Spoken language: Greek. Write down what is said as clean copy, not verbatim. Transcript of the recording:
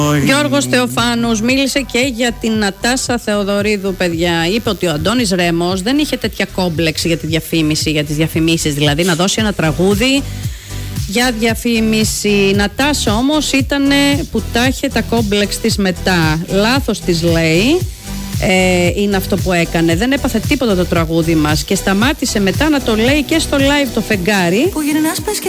Γιώργος Θεοφάνους μίλησε και για την Νατάσα Θεοδωρίδου, παιδιά. Είπε ότι ο Αντώνης Ρέμος δεν είχε τέτοια κόμπλεξη για τη διαφήμιση, για τις διαφημίσεις, δηλαδή να δώσει ένα τραγούδι για διαφήμιση. Η Νατάσα όμως ήταν που τα είχε τα κόμπλεξ της μετά. Λάθος της λέει. Είναι αυτό που έκανε. Δεν έπαθε τίποτα το τραγούδι μας και σταμάτησε μετά να το λέει και στο live το φεγγάρι.